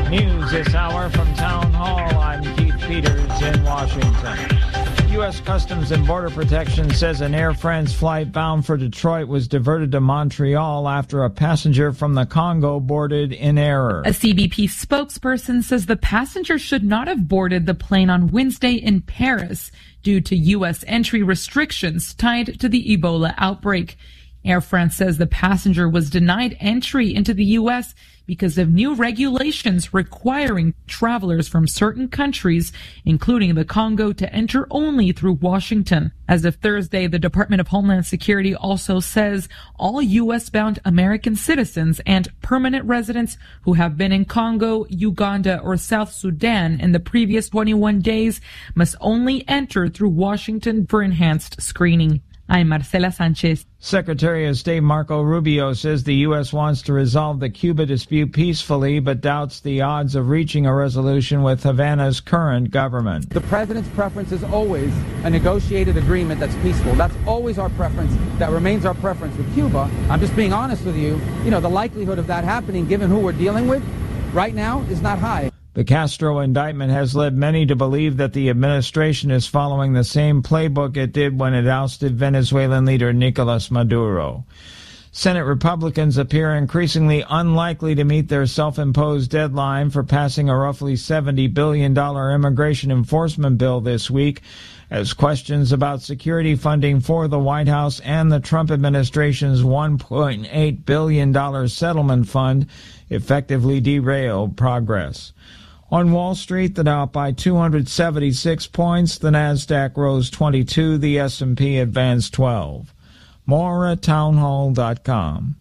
News this hour from Town Hall. I'm Keith Peters in Washington. U.S. Customs and Border Protection says an Air France flight bound for Detroit was diverted to Montreal after a passenger from the Congo boarded in error. A CBP spokesperson says the passenger should not have boarded the plane on Wednesday in Paris due to U.S. entry restrictions tied to the Ebola outbreak. Air France says the passenger was denied entry into the U.S. because of new regulations requiring travelers from certain countries, including the Congo, to enter only through Washington. As of Thursday, the Department of Homeland Security also says all U.S.-bound American citizens and permanent residents who have been in Congo, Uganda, or South Sudan in the previous 21 days must only enter through Washington for enhanced screening. I'm Marcela Sanchez. Secretary of State Marco Rubio says the U.S. wants to resolve the Cuba dispute peacefully, but doubts the odds of reaching a resolution with Havana's current government. The president's preference is always a negotiated agreement that's peaceful. That's always our preference. That remains our preference with Cuba. I'm just being honest with you. The likelihood of that happening, given who we're dealing with right now, is not high. The Castro indictment has led many to believe that the administration is following the same playbook it did when it ousted Venezuelan leader Nicolas Maduro. Senate Republicans appear increasingly unlikely to meet their self-imposed deadline for passing a roughly $70 billion immigration enforcement bill this week, as questions about security funding for the White House and the Trump administration's $1.8 billion settlement fund effectively derailed progress. On Wall Street, the Dow up by 276 points, the Nasdaq rose 22, the S&P advanced 12. More at townhall.com.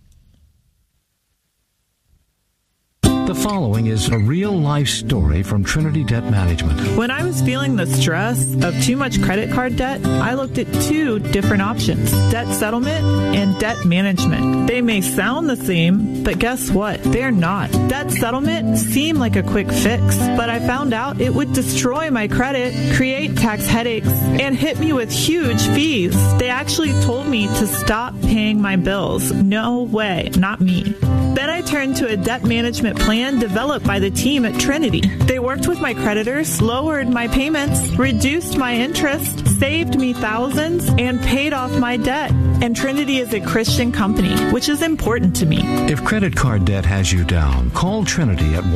The following is a real-life story from Trinity Debt Management. When I was feeling the stress of too much credit card debt, I looked at two different options: debt settlement and debt management. They may sound the same, but guess what? They're not. Debt settlement seemed like a quick fix, but I found out it would destroy my credit, create tax headaches, and hit me with huge fees. They actually told me to stop paying my bills. No way, not me. Then I turned to a debt management plan developed by the team at Trinity. They worked with my creditors, lowered my payments, reduced my interest, saved me thousands, and paid off my debt. And Trinity is a Christian company, which is important to me. If credit card debt has you down, call Trinity at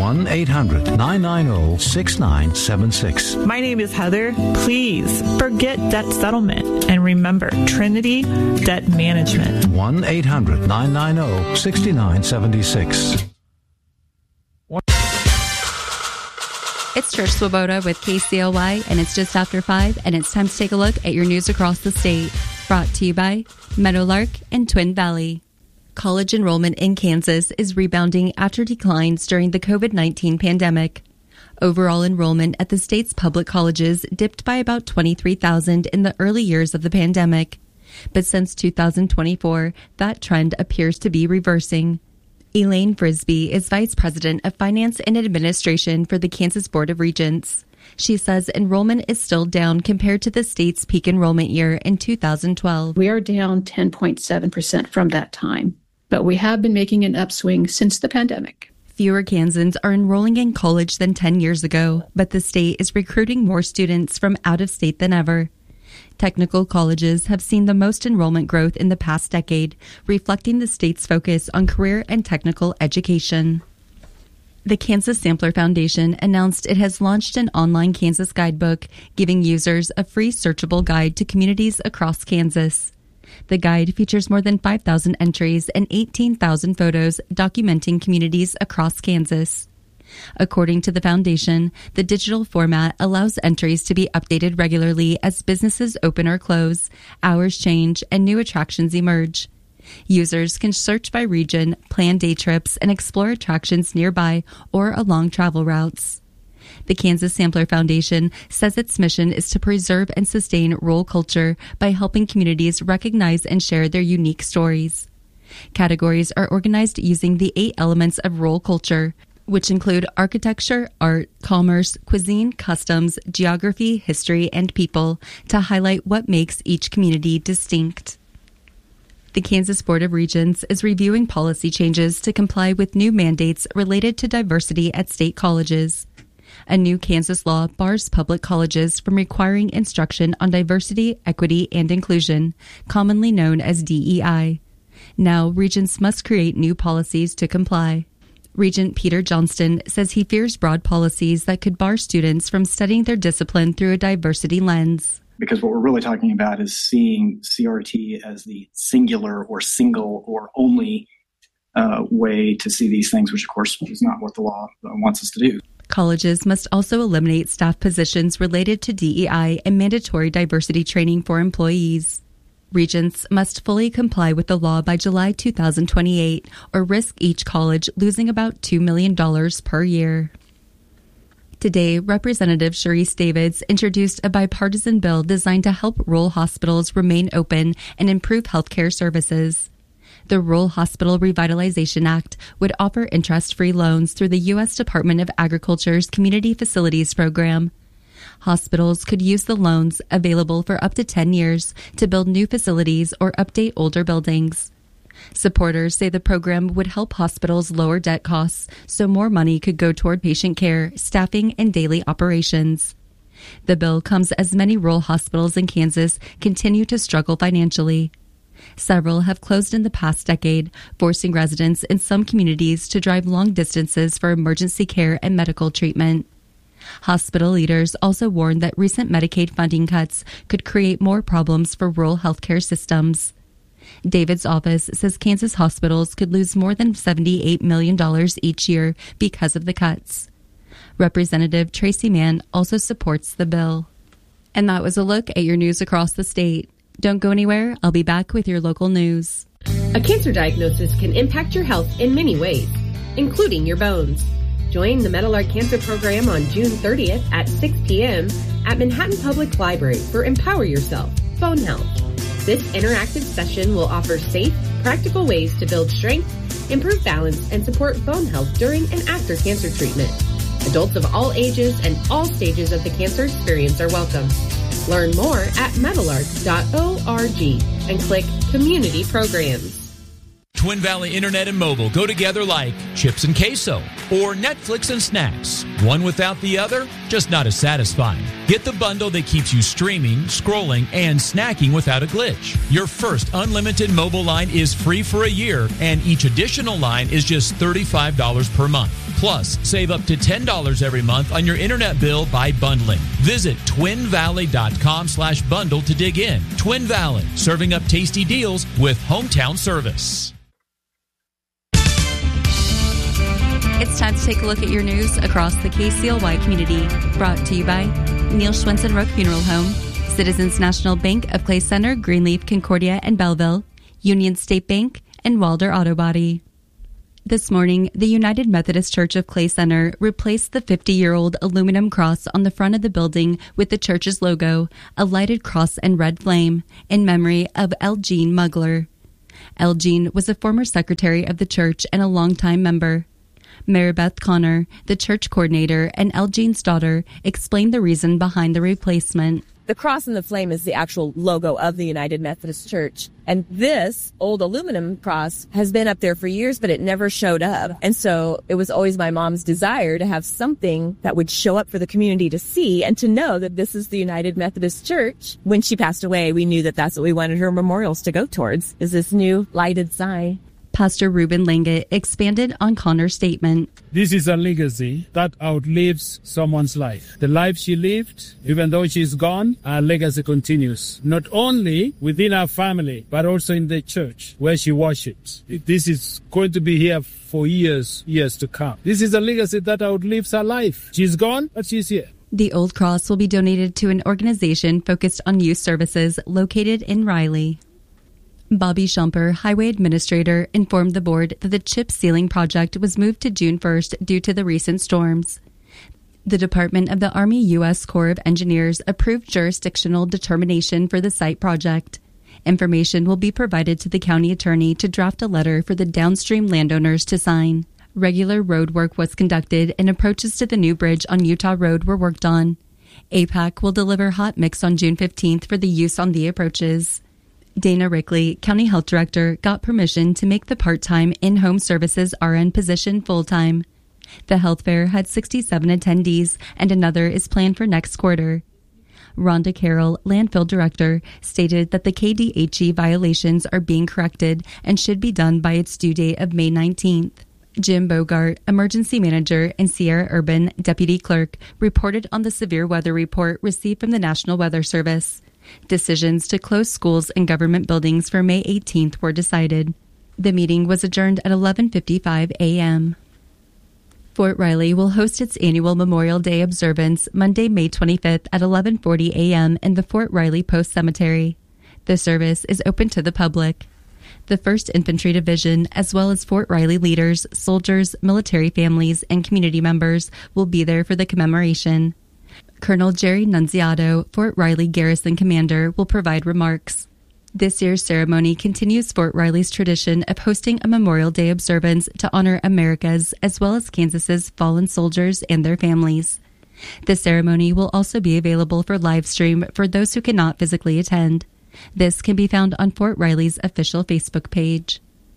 1-800-990-6976. My name is Heather. Please forget debt settlement and remember Trinity Debt Management. 1-800-990-6976. It's Trish Swoboda with KCLY, and it's just after 5, and it's time to take a look at your news across the state. Brought to you by Meadowlark and Twin Valley. College enrollment in Kansas is rebounding after declines during the COVID-19 pandemic. Overall enrollment at the state's public colleges dipped by about 23,000 in the early years of the pandemic. But since 2024, that trend appears to be reversing. Elaine Frisbee is Vice President of Finance and Administration for the Kansas Board of Regents. She says enrollment is still down compared to the state's peak enrollment year in 2012. We are down 10.7% from that time, but we have been making an upswing since the pandemic. Fewer Kansans are enrolling in college than 10 years ago, but the state is recruiting more students from out of state than ever. Technical colleges have seen the most enrollment growth in the past decade, reflecting the state's focus on career and technical education. The Kansas Sampler Foundation announced it has launched an online Kansas guidebook, giving users a free searchable guide to communities across Kansas. The guide features more than 5,000 entries and 18,000 photos documenting communities across Kansas. According to the foundation, the digital format allows entries to be updated regularly as businesses open or close, hours change, and new attractions emerge. Users can search by region, plan day trips, and explore attractions nearby or along travel routes. The Kansas Sampler Foundation says its mission is to preserve and sustain rural culture by helping communities recognize and share their unique stories. Categories are organized using the 8 elements of rural culture, which include architecture, art, commerce, cuisine, customs, geography, history, and people, to highlight what makes each community distinct. The Kansas Board of Regents is reviewing policy changes to comply with new mandates related to diversity at state colleges. A new Kansas law bars public colleges from requiring instruction on diversity, equity, and inclusion, commonly known as DEI. Now, regents must create new policies to comply. Regent Peter Johnston says he fears broad policies that could bar students from studying their discipline through a diversity lens. Because what we're really talking about is seeing CRT as the singular or single or only way to see these things, which of course is not what the law wants us to do. Colleges must also eliminate staff positions related to DEI and mandatory diversity training for employees. Regents must fully comply with the law by July 2028 or risk each college losing about $2 million per year. Today, Representative Sharice Davids introduced a bipartisan bill designed to help rural hospitals remain open and improve healthcare services. The Rural Hospital Revitalization Act would offer interest-free loans through the U.S. Department of Agriculture's Community Facilities Program. Hospitals could use the loans, available for up to 10 years, to build new facilities or update older buildings. Supporters say the program would help hospitals lower debt costs so more money could go toward patient care, staffing, and daily operations. The bill comes as many rural hospitals in Kansas continue to struggle financially. Several have closed in the past decade, forcing residents in some communities to drive long distances for emergency care and medical treatment. Hospital leaders also warned that recent Medicaid funding cuts could create more problems for rural healthcare systems. David's office says Kansas hospitals could lose more than $78 million each year because of the cuts. Representative Tracy Mann also supports the bill. And that was a look at your news across the state. Don't go anywhere. I'll be back with your local news. A cancer diagnosis can impact your health in many ways, including your bones. Join the Meadowlark Cancer Program on June 30th at 6 p.m. at Manhattan Public Library for Empower Yourself, Bone Health. This interactive session will offer safe, practical ways to build strength, improve balance, and support bone health during and after cancer treatment. Adults of all ages and all stages of the cancer experience are welcome. Learn more at meadowlark.org and click Community Programs. Twin Valley Internet and Mobile go together like chips and queso or Netflix and snacks. One without the other, just not as satisfying. Get the bundle that keeps you streaming, scrolling, and snacking without a glitch. Your first unlimited mobile line is free for a year, and each additional line is just $35 per month. Plus, save up to $10 every month on your internet bill by bundling. Visit twinvalley.com/bundle to dig in. Twin Valley, serving up tasty deals with hometown service. It's time to take a look at your news across the KCLY community. Brought to you by Neil Schwensen Rook Funeral Home, Citizens National Bank of Clay Center, Greenleaf, Concordia, and Belleville, Union State Bank, and Walder Auto Body. This morning, the United Methodist Church of Clay Center replaced the 50-year-old aluminum cross on the front of the building with the church's logo, a lighted cross and red flame, in memory of L. Jean Mugler. L. Jean was a former secretary of the church and a longtime member. Mary Beth Connor, the church coordinator and L. Jean's daughter, explained the reason behind the replacement. The cross and the flame is the actual logo of the United Methodist Church. And this old aluminum cross has been up there for years, but it never showed up. And so it was always my mom's desire to have something that would show up for the community to see and to know that this is the United Methodist Church. When she passed away, we knew that that's what we wanted her memorials to go towards, is this new lighted sign. Pastor Reuben Lange expanded on Connor's statement. This is a legacy that outlives someone's life. The life she lived, even though she's gone, our legacy continues. Not only within our family, but also in the church where she worships. This is going to be here for years to come. This is a legacy that outlives her life. She's gone, but she's here. The old cross will be donated to an organization focused on youth services located in Riley. Bobby Shumper, highway administrator, informed the board that the chip sealing project was moved to June 1st due to the recent storms. The Department of the Army U.S. Corps of Engineers approved jurisdictional determination for the site project. Information will be provided to the county attorney to draft a letter for the downstream landowners to sign. Regular road work was conducted and approaches to the new bridge on Utah Road were worked on. APAC will deliver hot mix on June 15th for the use on the approaches. Dana Rickley, County Health Director, got permission to make the part-time in-home services RN position full-time. The health fair had 67 attendees, and another is planned for next quarter. Rhonda Carroll, Landfill Director, stated that the KDHE violations are being corrected and should be done by its due date of May 19th. Jim Bogart, Emergency Manager and Sierra Urban Deputy Clerk, reported on the severe weather report received from the National Weather Service. Decisions to close schools and government buildings for May 18th were decided. The meeting was adjourned at 11:55 a.m. Fort Riley will host its annual Memorial Day observance Monday, May 25th at 11:40 a.m. in the Fort Riley Post Cemetery. The service is open to the public. The 1st Infantry Division, as well as Fort Riley leaders, soldiers, military families, and community members will be there for the commemoration. Colonel Jerry Nunziato, Fort Riley Garrison Commander, will provide remarks. This year's ceremony continues Fort Riley's tradition of hosting a Memorial Day observance to honor America's as well as Kansas's fallen soldiers and their families. The ceremony will also be available for live stream for those who cannot physically attend. This can be found on Fort Riley's official Facebook page.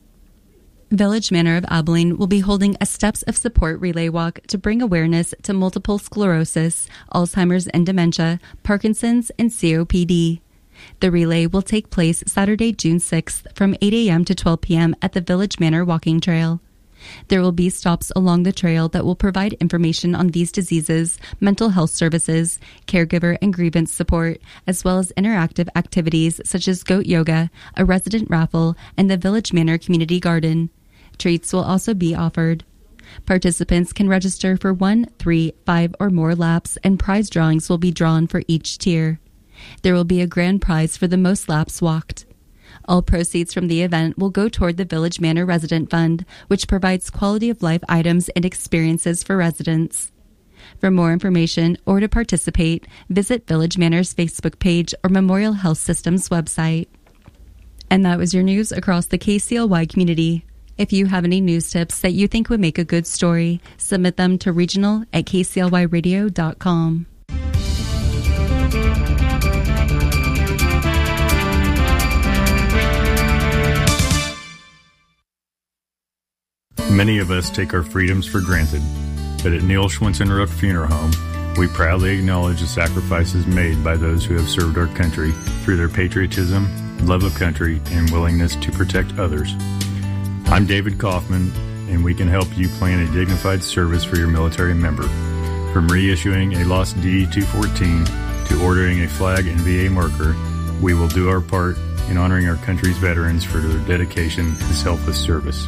Village Manor of Abilene will be holding a Steps of Support relay walk to bring awareness to multiple sclerosis, Alzheimer's and dementia, Parkinson's, and COPD. The relay will take place Saturday, June 6th from 8 a.m. to 12 p.m. at the Village Manor Walking Trail. There will be stops along the trail that will provide information on these diseases, mental health services, caregiver and grievance support, as well as interactive activities such as goat yoga, a resident raffle, and the Village Manor Community Garden. Treats will also be offered. Participants can register for 1, 3, 5, or more laps, and prize drawings will be drawn for each tier. There will be a grand prize for the most laps walked. All proceeds from the event will go toward the Village Manor Resident Fund, which provides quality-of-life items and experiences for residents. For more information or to participate, visit Village Manor's Facebook page or Memorial Health System's website. And that was your news across the KCLY community. If you have any news tips that you think would make a good story, submit them to regional@kclyradio.com. Many of us take our freedoms for granted, but at Neil Schwinson Rook Funeral Home, we proudly acknowledge the sacrifices made by those who have served our country through their patriotism, love of country, and willingness to protect others. I'm David Kaufman, and we can help you plan a dignified service for your military member. From reissuing a lost DD-214 to ordering a flag and VA marker, we will do our part in honoring our country's veterans for their dedication and selfless service.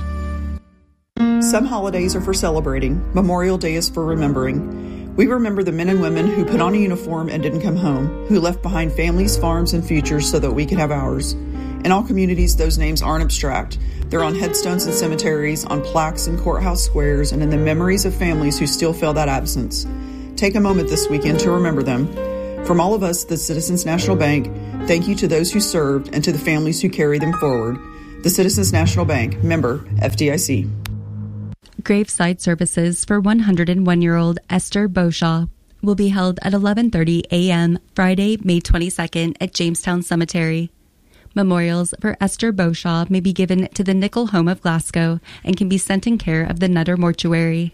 Some holidays are for celebrating. Memorial Day is for remembering. We remember the men and women who put on a uniform and didn't come home, who left behind families, farms, and futures so that we could have ours. In all communities, those names aren't abstract. They're on headstones and cemeteries, on plaques and courthouse squares, and in the memories of families who still feel that absence. Take a moment this weekend to remember them. From all of us at the Citizens National Bank, thank you to those who served and to the families who carry them forward. The Citizens National Bank, member FDIC. Graveside services for 101-year-old Esther Beauchamp will be held at 11:30 a.m. Friday, May 22nd at Jamestown Cemetery. Memorials for Esther Beauchamp may be given to the Nickel Home of Glasgow and can be sent in care of the Nutter Mortuary.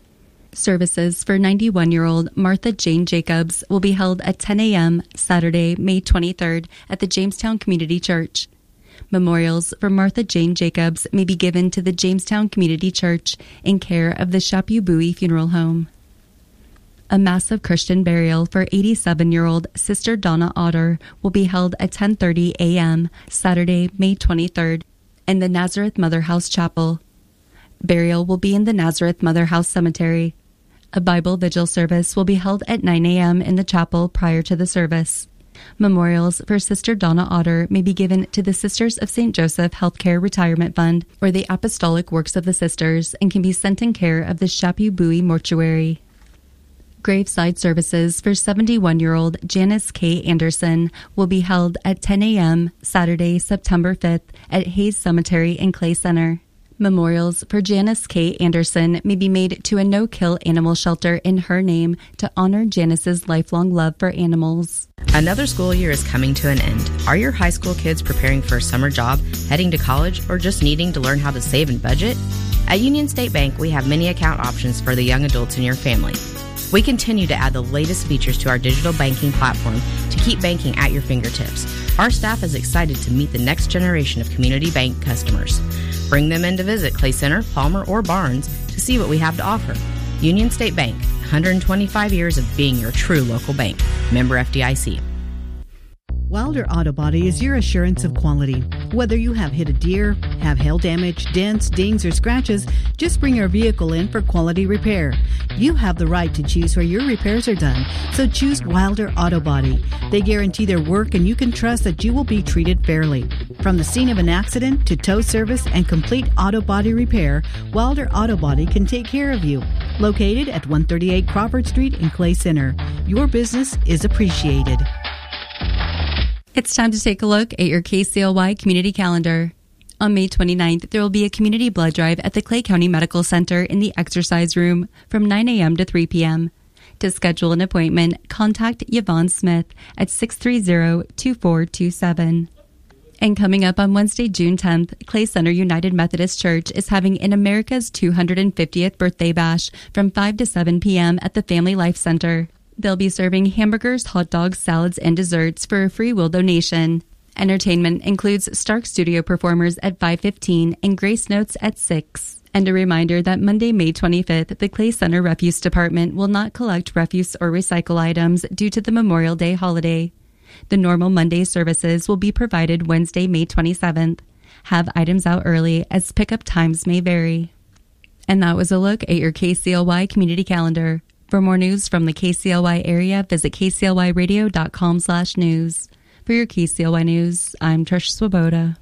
Services for 91-year-old Martha Jane Jacobs will be held at 10 a.m. Saturday, May 23rd at the Jamestown Community Church. Memorials for Martha Jane Jacobs may be given to the Jamestown Community Church in care of the Chapu-Bowie Funeral Home. A massive Christian burial for 87-year-old Sister Donna Otter will be held at 10:30 a.m. Saturday, May 23rd in the Nazareth Mother House Chapel. Burial will be in the Nazareth Mother House Cemetery. A Bible vigil service will be held at 9 a.m. in the chapel prior to the service. Memorials for Sister Donna Otter may be given to the Sisters of St. Joseph Healthcare Retirement Fund or the Apostolic Works of the Sisters and can be sent in care of the Chapu-Bowie Mortuary. Graveside services for 71-year-old Janice K. Anderson will be held at 10 a.m. Saturday, September 5th at Hayes Cemetery and Clay Center. Memorials for Janice K. Anderson may be made to a no-kill animal shelter in her name to honor Janice's lifelong love for animals. Another school year is coming to an end. Are your high school kids preparing for a summer job, heading to college, or just needing to learn how to save and budget? At Union State Bank, we have many account options for the young adults in your family. We continue to add the latest features to our digital banking platform to keep banking at your fingertips. Our staff is excited to meet the next generation of community bank customers. Bring them in to visit Clay Center, Palmer, or Barnes to see what we have to offer. Union State Bank, 125 years of being your true local bank. Member FDIC. Wilder Auto Body is your assurance of quality. Whether you have hit a deer, have hail damage, dents, dings, or scratches, just bring your vehicle in for quality repair. You have the right to choose where your repairs are done, so choose Wilder Auto Body. They guarantee their work and you can trust that you will be treated fairly. From the scene of an accident to tow service and complete auto body repair, Wilder Auto Body can take care of you. Located at 138 Crawford Street in Clay Center. Your business is appreciated. It's time to take a look at your KCLY community calendar. On May 29th, there will be a community blood drive at the Clay County Medical Center in the exercise room from 9 a.m. to 3 p.m. To schedule an appointment, contact Yvonne Smith at 630-2427. And coming up on Wednesday, June 10th, Clay Center United Methodist Church is having an America's 250th birthday bash from 5 to 7 p.m. at the Family Life Center. They'll be serving hamburgers, hot dogs, salads, and desserts for a free will donation. Entertainment includes Stark Studio performers at 5:15 and Grace Notes at 6. And a reminder that Monday, May 25th, the Clay Center Refuse Department will not collect refuse or recycle items due to the Memorial Day holiday. The normal Monday services will be provided Wednesday, May 27th. Have items out early as pickup times may vary. And that was a look at your KCLY community calendar. For more news from the KCLY area, visit kclyradio.com/news. For your KCLY news, I'm Trish Swoboda.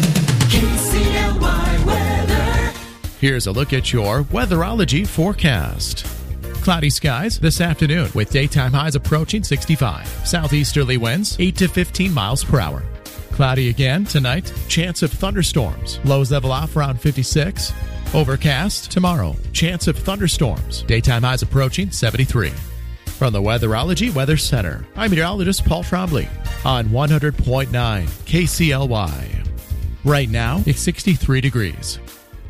KCLY weather. Here's a look at your weatherology forecast. Cloudy skies this afternoon with daytime highs approaching 65. Southeasterly winds 8 to 15 miles per hour. Cloudy again tonight. Chance of thunderstorms. Lows level off around 56. Overcast tomorrow. Chance of thunderstorms. Daytime highs approaching 73. From the Weatherology Weather Center, I'm meteorologist Paul Trombley on 100.9 KCLY. Right now, it's 63 degrees.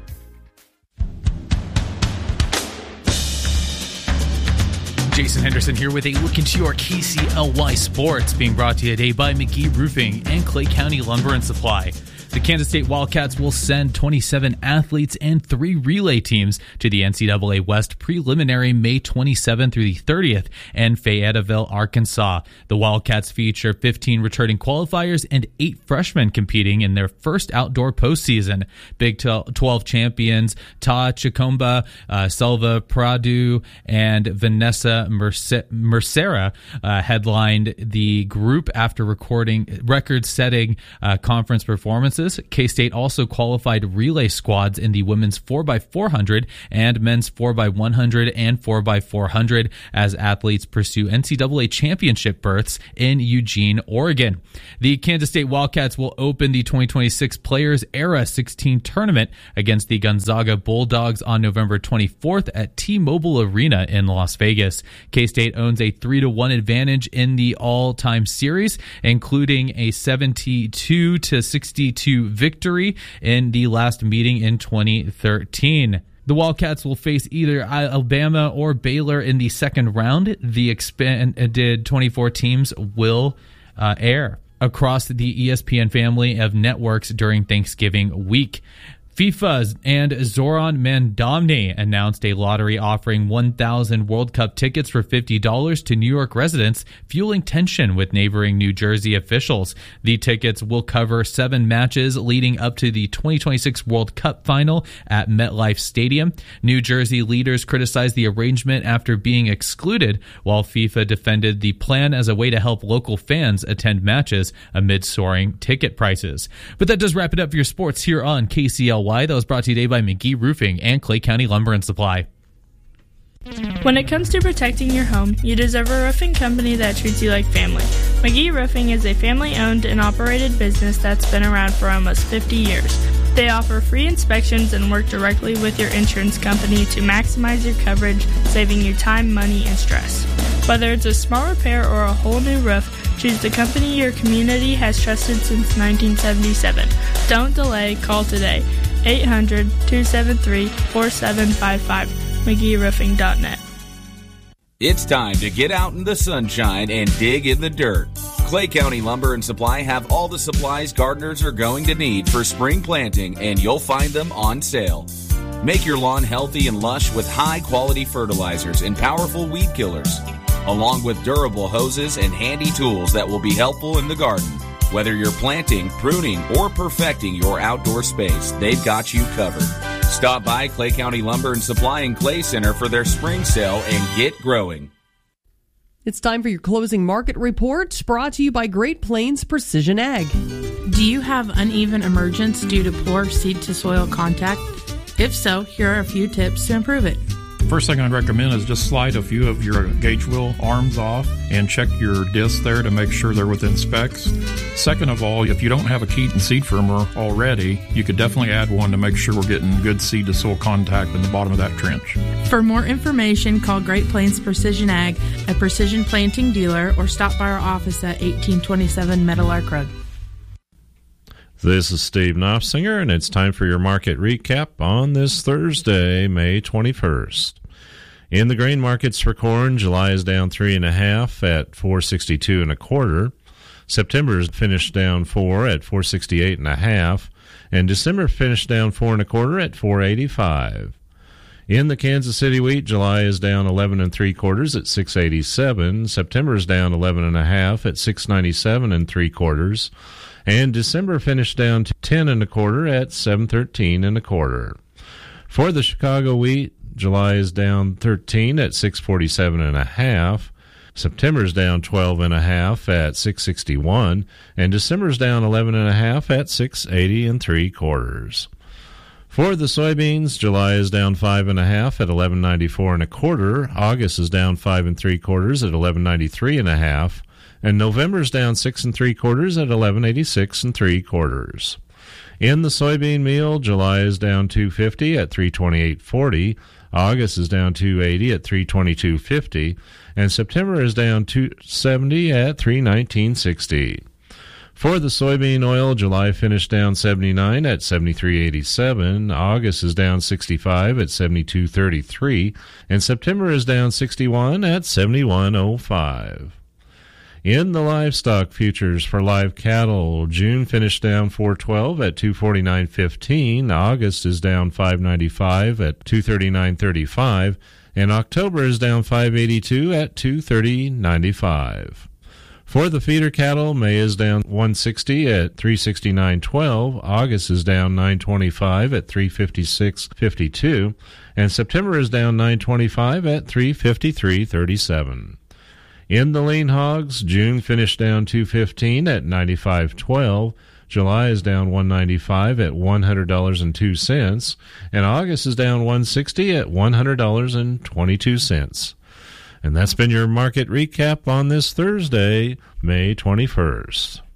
Jason Henderson here with a look into your KCLY sports, being brought to you today by McGee Roofing and Clay County Lumber and Supply. The Kansas State Wildcats will send 27 athletes and 3 relay teams to the NCAA West Preliminary May 27th through the 30th in Fayetteville, Arkansas. The Wildcats feature 15 returning qualifiers and 8 freshmen competing in their first outdoor postseason. Big 12 champions Ta Chikomba, Selva Pradu, and Vanessa Mercera headlined the group after recording record-setting conference performances. K-State also qualified relay squads in the women's 4x400 and men's 4x100 and 4x400 as athletes pursue NCAA championship berths in Eugene, Oregon. The Kansas State Wildcats will open the 2026 Players Era 16 tournament against the Gonzaga Bulldogs on November 24th at T-Mobile Arena in Las Vegas. K-State owns a 3-1 advantage in the all-time series, including a 72-62 victory in the last meeting in 2013. The Wildcats will face either Alabama or Baylor in the second round. The expanded 24 teams will air across the ESPN family of networks during Thanksgiving week. FIFA and Zoran Mandomni announced a lottery offering 1,000 World Cup tickets for $50 to New York residents, fueling tension with neighboring New Jersey officials. The tickets will cover 7 matches leading up to the 2026 World Cup final at MetLife Stadium. New Jersey leaders criticized the arrangement after being excluded, while FIFA defended the plan as a way to help local fans attend matches amid soaring ticket prices. But that does wrap it up for your sports here on KCLY. That was brought to you today by McGee Roofing and Clay County Lumber and Supply. When it comes to protecting your home, you deserve a roofing company that treats you like family. McGee Roofing is a family-owned and operated business that's been around for almost 50 years. They offer free inspections and work directly with your insurance company to maximize your coverage, saving you time, money, and stress. Whether it's a small repair or a whole new roof, choose the company your community has trusted since 1977. Don't delay. Call today. 800-273-4755. McGeeRoofing.net. It's time to get out in the sunshine and dig in the dirt. Clay County Lumber and Supply have all the supplies gardeners are going to need for spring planting, and you'll find them on sale. Make your lawn healthy and lush with high-quality fertilizers and powerful weed killers, along with durable hoses and handy tools that will be helpful in the garden. Whether you're planting, pruning, or perfecting your outdoor space, they've got you covered. Stop by Clay County Lumber and Supply and Clay Center for their spring sale and get growing. It's time for your closing market report, brought to you by Great Plains Precision Ag. Do you have uneven emergence due to poor seed-to-soil contact? If so, here are a few tips to improve it. First thing I'd recommend is just slide a few of your gauge wheel arms off and check your discs there to make sure they're within specs. Second of all, if you don't have a Keaton seed firmer already, you could definitely add one to make sure we're getting good seed to soil contact in the bottom of that trench. For more information, call Great Plains Precision Ag, a precision planting dealer, or stop by our office at 1827 Meadowlark Road. This is Steve Knopfsinger, and it's time for your market recap on this Thursday, May 21st. In the grain markets for corn, July is down 3.5 at 462 1/4. September is finished down 4 at 468 1/2, and December finished down 4 1/4 at 485. In the Kansas City wheat, July is down 11 3/4 at 687. September is down 11 1/2 at 697 3/4. And December finished down to 10 1/4 at 713 1/4. For the Chicago wheat, July is down 13 at 647 1/2. September is down 12 1/2 at 661, and December is down 11 1/2 at 680 3/4. For the soybeans, July is down 5 1/2 at 1194 1/4. August is down 5 3/4 at 1193 1/2. And November's down 6 3/4 at 1186 3/4. In the soybean meal, July is down 250 at 328.40. August is down 280 at 322.50, and September is down 270 at 319.60. For the soybean oil, July finished down 79 at 73.87. August is down 65 at 72.33, and September is down 61 at 71.05. In the livestock futures for live cattle, June finished down 412 at 249.15. August is down 595 at 239.35, and October is down 582 at 230.95. For the feeder cattle, May is down 160 at 369.12. August is down 925 at 356.52, and September is down 925 at 353.37. In the lean hogs, June finished down 215 at 95.12. July is down 195 at $100.02, and August is down 160 at $100.22. And that's been your market recap on this Thursday, May 21st.